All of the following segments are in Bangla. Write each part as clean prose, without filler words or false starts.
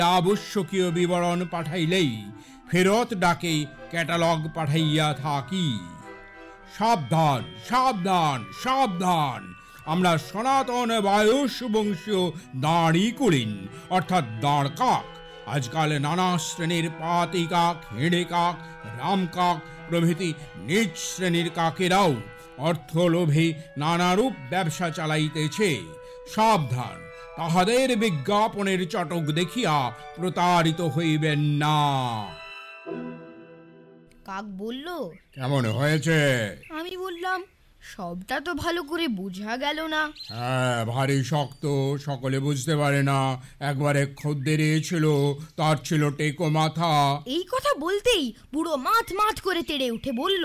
আবশ্যকীয় বিবরণ পাঠাইলেই ফেরত ডাকে ক্যাটালগ পাঠাইয়া থাকি। সাবধান সাবধান সাবধান, আমরা সনাতন বায়ুষ বংশীয় দাঁড়ি কুলিন অর্থাৎ দাঁড় কাক আজকাল নানা শ্রেণীর পাতি কাক, হেঁড়ে কাক, রাম কাক প্রভৃতি নিজ শ্রেণীর কাকেরাও অর্থলোভে নানারূপ ব্যবসা চালাইতেছে। সাবধান, তাহাদের বিজ্ঞাপনের চটক দেখিয়া প্রতারিত হইবেন না। কাক বলল, কেমন হয়েছে? আমি বললাম, সবটা তো ভালো করে বোঝা গেল না। হ্যাঁ, ভারী শক্ত, সকলে বুঝতে পারে না। একবারে খদ্দের ছিল, তার ছিল টেকো মাথা। এই কথা বলতেই বুড়ো মাথ মাথ করে তেড়ে উঠে বলল,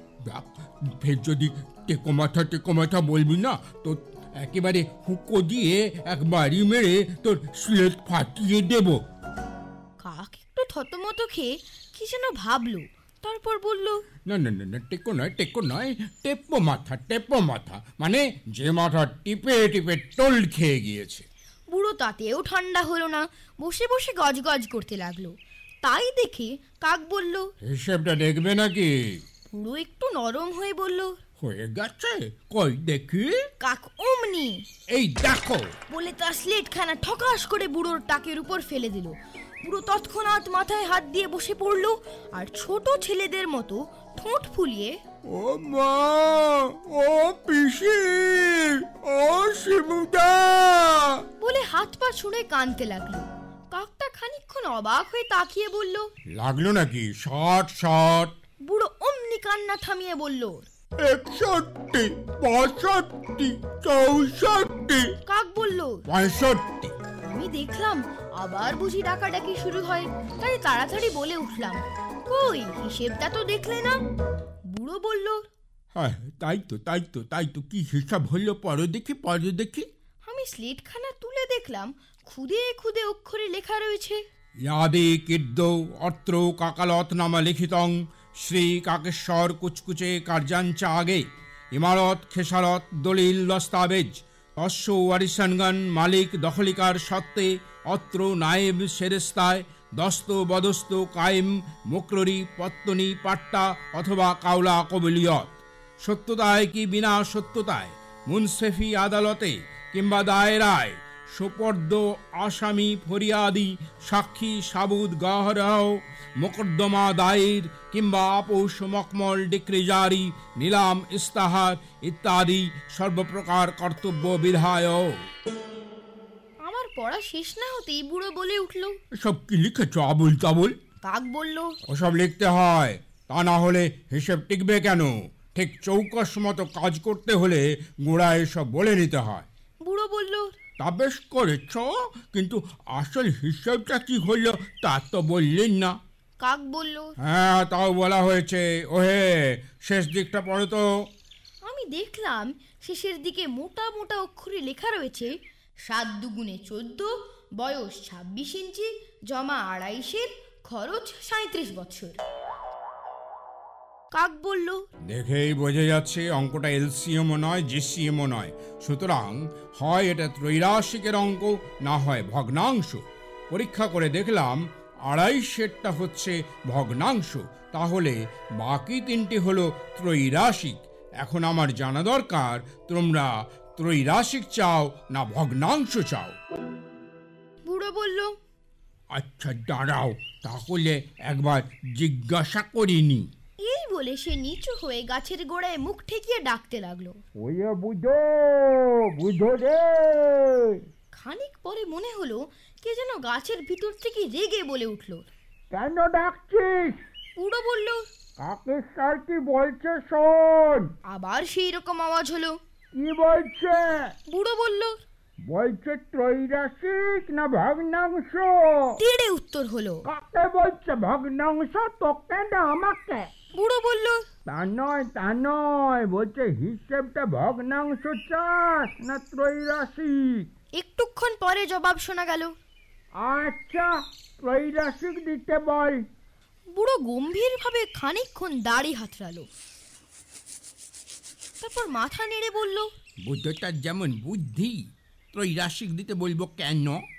ফের যদি টেকো মাথা বলবি না তো একেবারে হুকো দিয়ে একবারই মেরে তোর স্লেট ফাটিয়ে দেব। কাক একটু থতমত খেয়ে কি যেন ভাবলো, তারপর বলল, না না না, টেকো নয়, টেপো মাথা, মানে যে মাথা টিপে টিপে টোল খেয়ে গিয়েছে। বুড়ো তাতেও ঠান্ডা হলো না, বসে বসে গজগজ করতে লাগলো। তাই দেখে কাক বলল, হিসেবটা দেখবে নাকি? বুড়ো একটু নরম হয়ে বলল, হয়ে গেছে, কই দেখি। কাক অমনি এই দেখো বলে তার স্লেটখানা ঠকাস করে বুড়োর টাকের উপর ফেলে দিল। বুড়ো তৎক্ষণাৎ মাথায় হাত দিয়ে বসে পড়ল আর ছোট ছেলেদের মতো ঠোঁট ফুলিয়ে, ও মা, ও পিসি, ও শিবুদা বলে হাত পা ছুঁড়ে কাঁদতে লাগলো। কাকটা খানিকক্ষণ অবাক হয়ে তাকিয়ে বলল, লাগলো নাকি? শট। বুড়ো অমনি কান্না থামিয়ে বলল, 61, 62, 64। কাক বলল, 65। আমি দেখলাম আবার বুঝি ডাকাডাকি শুরু হয়, তাই তাড়াতাড়ি বলে উঠলাম, কই হিসেবটা তো দেখলে না? বুড়ো বলল, হ্যাঁ, তাই তো কি হিসাব হলো? পরে দেখি। আমি স্লেটখানা তুলে দেখলাম খুদে খুদে অক্ষরে লেখা রয়েছে, ইয়াদি কিদ্দৌ অত্র কাকালত নামা লিখিতং শ্রী কাকেশ্বর কুচকুচে কার্যাঞ্চা আগে ইমারত খেসারত দলিল দস্তাবেজ তস্য ওয়ারিসানগণ মালিক দখলিকার সত্ত্বে অত্র নায়েব সেরেস্তায় দস্ত বদস্ত কায়েম মুকররি পত্তনি পাট্টা অথবা কাউলা কবলিয়ত। সত্যতায় কি বিনা সত্যতায় মুনসেফি আদালতে কিংবা দায়রায় সুপর্দ আসামি ফরিয়াদি সাক্ষী সাবুদ গাহরাও মোকদ্দমা দায়ের কিংবা আপোষ মকমল ডিক্রি জারি নিলাম ইস্তাহার ইত্যাদি সর্বপ্রকার কর্তব্য বিধায়। আমার পড়া শেষ না হতেই বুড়ো বলে উঠল, সব কি লিখেছ আবুল তাবুল? কাক বলল, ওসব লিখতে হয়, তা না হলে হিসেব টিকবে কেন? ঠিক চৌকস মতো কাজ করতে হলে গোড়ায় সব বলে নিতে হয়। বুড়ো বলল, তা বেশ করেছ, কিন্তু আসল হিসাবটা কি হলো তা তো বললেন না। কাক বলল, হ্যাঁ, তাও বলা হয়েছে। ওহে, শেষ দিকটা পড়ো তো। আমি দেখলাম শেষের দিকে মোটা মোটা অক্ষরে লেখা রয়েছে, 7 দুগুণে 14, বয়স 26 ইঞ্চি, জমা 2.5, খরচ 37 বছর। কাক বলল, দেখেই বোঝা যাচ্ছে অঙ্কটা এলসিএমও নয়, জিসিএমও নয়। সুতরাং হয় এটা ত্রৈরাশিকের অঙ্ক, না হয় ভগ্নাংশ। পরীক্ষা করে দেখলাম 2.5টা হচ্ছে ভগ্নাংশ, তাহলে বাকি 3টি হলো ত্রৈরাশিক। এখন আমার জানা দরকার তোমরা ত্রৈরাশিক চাও না ভগ্নাংশ চাও। বুড়ো বলল, আচ্ছা দাঁড়াও, তাহলে একবার জিজ্ঞাসা করিনি। এই বলে সে নিচু হয়ে গাছের গোড়ায় মুখ ঠেকিয়ে ডাকতে লাগলো, ওয়ে বুঝো রে। খানিক পরে মনে হলো কে যেন গাছের ভিতর থেকে রেগে বলে উঠল, কেন ডাকছিস? বুড়ো বলল, কাকের স্যার কি বলছে শোন। আবার সেই রকম আওয়াজ হলো। কি বলছে? বুড়ো বলল, বলছে ত্রৈরাশিক না ভগ্নাংশ। তেড়ে উত্তর হলো, কাকে বলছে ভগ্নাংশ? তোকে না আমাকে? বুড়ো বলল, তা নয়, বলছে হিসেবটা ভগ্নাংশ চাস না ত্রৈরাশিক। একটুক্ষণ পরে জবাব শোনা গেল, আচ্ছা, ত্রৈরাশিক দিতে বল। বুড়ো গম্ভীর ভাবে খানিকক্ষণ দাড়ি হাতড়ালো, তারপর মাথা নেড়ে বলল, বুদ্ধটার যেমন বুদ্ধি, ত্রৈরাশিক দিতে বলবো কেন?